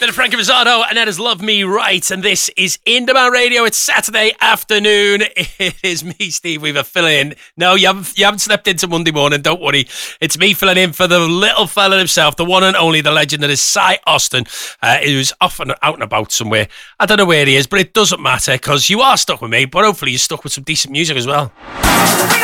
Bit of Frankie Rizardo, and that is Love Me Right, and this is Indie Radio. It's Saturday afternoon. It is me, Steve Weaver, filling in. No, you haven't slept into Monday morning, don't worry. It's me filling in for the little fella himself, the one and only, the legend that is Cy Austin, who's off and out and about somewhere. I don't know where he is, but it doesn't matter, because you are stuck with me, but hopefully you're stuck with some decent music as well.